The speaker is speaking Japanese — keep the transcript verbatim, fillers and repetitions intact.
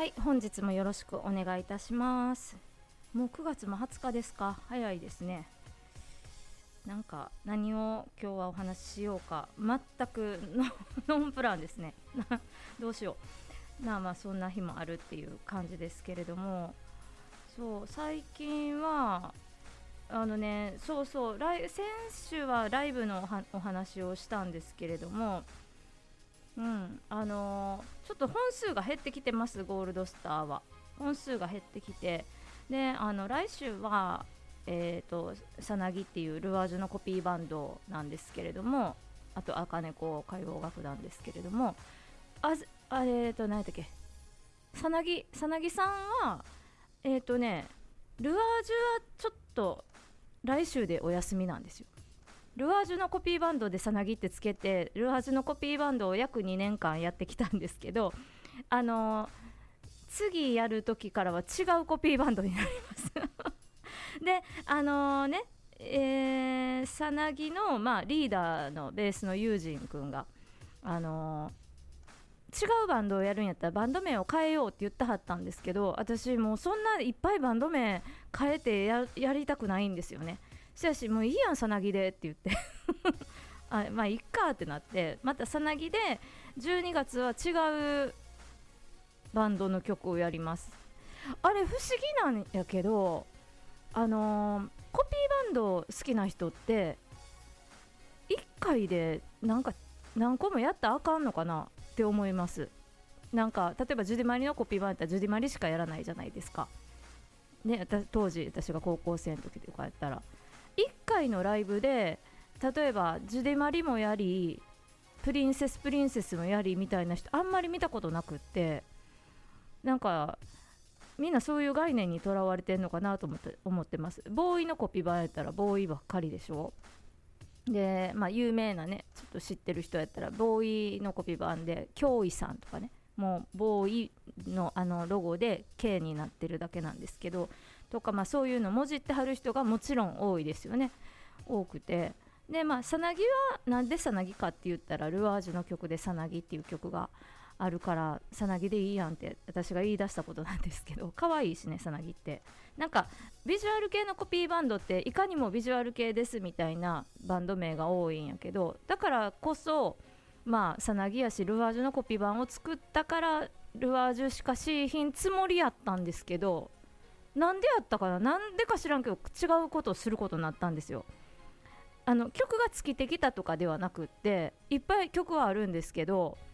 はい、本日もよろしくお願いいたします。もうくがつもはつかですか。早いですね。なんか何を今日はお話ししようか全くノンプランですねどうしよう。まあまあそんな日もあるっていう感じですけれども、そう最近はあのねそうそうライ先週はライブのお話をしたんですけれども、うんあのー、ちょっと本数が減ってきてます。ゴールドスターは本数が減ってきて、であの来週はえーとさなぎっていうルアージュのコピーバンドなんですけれども、あとあかねこ歌謡楽団ですけれども、ああえーと何やったっけ、さなぎさなぎさんはえーとねルアージュはちょっと来週でお休みなんですよ。ルアージュのコピーバンドでさなぎってつけて、ルアージュのコピーバンドを約にねんかんやってきたんですけど、あのー、次やる時からは違うコピーバンドになりますであのー、ねえー、さなぎの、まあ、リーダーのベースのユージンくんが、あのー、違うバンドをやるんやったらバンド名を変えようって言ってはったんですけど、私もうそんないっぱいバンド名変えて や, やりたくないんですよね。しかしもういいやんさなぎでって言ってあまあいっかってなって、またさなぎでじゅうにがつは違うバンドの曲をやります。あれ不思議なんやけど、あのー、コピーバンド好きな人っていっかいでなんか何個もやったらあかんのかなって思います。なんか例えばジュディマリのコピーバンドだったらジュディマリしかやらないじゃないですか、ね、当時私が高校生の時とかやったらいっかいのライブで例えばジュディマリもやりプリンセスプリンセスもやりみたいな人あんまり見たことなくって、なんかみんなそういう概念にとらわれてんのかなと思って、思ってます。ボーイのコピー版やったらボーイばっかりでしょ。で、まあ、有名なねちょっと知ってる人やったらボーイのコピー版で京井さんとかね、もうボーイのあのロゴで K になってるだけなんですけどとか、まあ、そういうのもじってはる人がもちろん多いですよね。多くて、でまあさなぎはなんでさなぎかって言ったらルアージュの曲でさなぎっていう曲があるからさなぎでいいやんって私が言い出したことなんですけど、可愛いしねさなぎって。なんかビジュアル系のコピーバンドっていかにもビジュアル系ですみたいなバンド名が多いんやけど、だからこそまあさなぎやしルアージュのコピー版を作ったからルアージュしかしひんつもりやったんですけど、なんでやったかな、なんでか知らんけど違うことをすることになったんですよ。あの曲が尽きてきたとかではなくっていっぱい曲はあるんですけど、